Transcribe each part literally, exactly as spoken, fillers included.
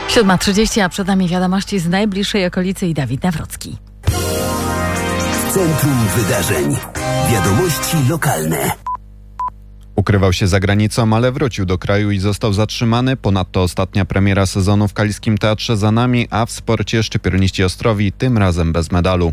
siódma trzydzieści, a przed nami wiadomości z najbliższej okolicy i Dawid Nawrocki. W centrum wydarzeń. Wiadomości lokalne. Ukrywał się za granicą, ale wrócił do kraju i został zatrzymany. Ponadto ostatnia premiera sezonu w Kaliskim Teatrze za nami, a w sporcie szczypiorniści Ostrowi tym razem bez medalu.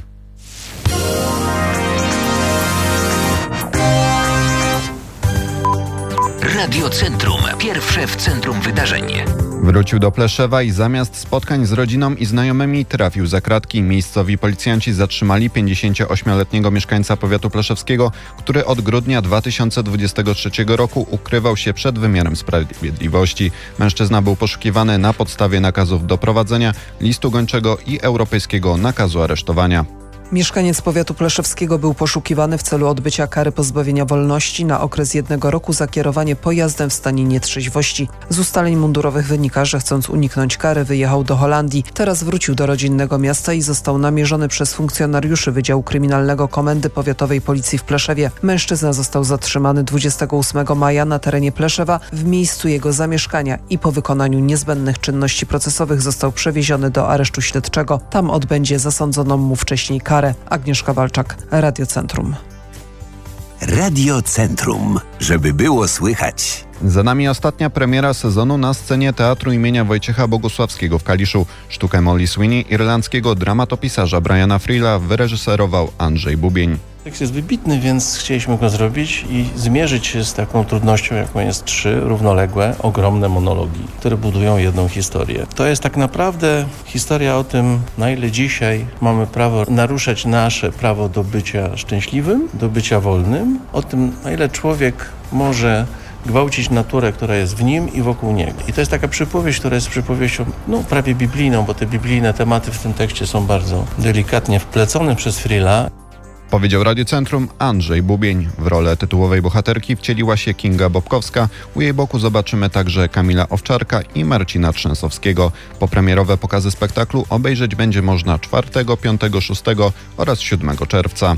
Radio Centrum. Pierwsze w centrum wydarzeń. Wrócił do Pleszewa i zamiast spotkań z rodziną i znajomymi trafił za kratki. Miejscowi policjanci zatrzymali pięćdziesięcioośmioletniego mieszkańca powiatu pleszewskiego, który od grudnia dwa tysiące dwudziestego trzeciego roku ukrywał się przed wymiarem sprawiedliwości. Mężczyzna był poszukiwany na podstawie nakazów doprowadzenia, listu gończego i europejskiego nakazu aresztowania. Mieszkaniec powiatu pleszewskiego był poszukiwany w celu odbycia kary pozbawienia wolności na okres jednego roku za kierowanie pojazdem w stanie nietrzeźwości. Z ustaleń mundurowych wynika, że chcąc uniknąć kary wyjechał do Holandii. Teraz wrócił do rodzinnego miasta i został namierzony przez funkcjonariuszy Wydziału Kryminalnego Komendy Powiatowej Policji w Pleszewie. Mężczyzna został zatrzymany dwudziestego ósmego maja na terenie Pleszewa w miejscu jego zamieszkania i po wykonaniu niezbędnych czynności procesowych został przewieziony do aresztu śledczego. Tam odbędzie zasądzoną mu wcześniej karę. Agnieszka Walczak, Radio Centrum. Radio Centrum, żeby było słychać. Za nami ostatnia premiera sezonu na scenie Teatru imienia Wojciecha Bogusławskiego w Kaliszu. Sztukę Molly Sweeney irlandzkiego dramatopisarza Briana Frilla wyreżyserował Andrzej Bubień. Tekst jest wybitny, więc chcieliśmy go zrobić i zmierzyć się z taką trudnością, jaką jest trzy równoległe, ogromne monologi, które budują jedną historię. To jest tak naprawdę historia o tym, na ile dzisiaj mamy prawo naruszać nasze prawo do bycia szczęśliwym, do bycia wolnym, o tym, na ile człowiek może gwałcić naturę, która jest w nim i wokół niego. I to jest taka przypowieść, która jest przypowieścią no, prawie biblijną, bo te biblijne tematy w tym tekście są bardzo delikatnie wplecone przez Frilla. Powiedział Radio Centrum Andrzej Bubień. W rolę tytułowej bohaterki wcieliła się Kinga Bobkowska. U jej boku zobaczymy także Kamila Owczarka i Marcina Trzęsowskiego. Popremierowe pokazy spektaklu obejrzeć będzie można czwartego, piątego, szóstego oraz siódmego czerwca.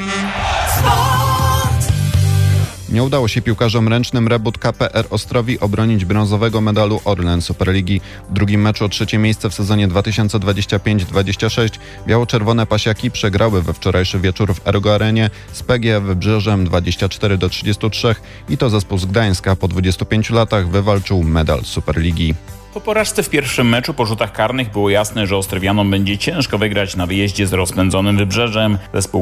Nie udało się piłkarzom ręcznym Rebut K P R Ostrowi obronić brązowego medalu Orlen Superligi. W drugim meczu o trzecie miejsce w sezonie dwa tysiące dwudziestym piątym dwudziestym szóstym biało-czerwone pasiaki przegrały we wczorajszy wieczór w Ergo Arenie z P G F Brzeżem dwadzieścia cztery do trzydziestu trzech i to zespół z Gdańska po dwudziestu pięciu latach wywalczył medal Superligi. Po porażce w pierwszym meczu po rzutach karnych było jasne, że Ostrowianom będzie ciężko wygrać na wyjeździe z rozpędzonym Wybrzeżem. Zespół